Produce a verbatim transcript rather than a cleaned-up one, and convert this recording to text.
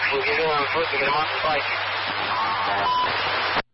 We'll get in on foot and get him off the bike.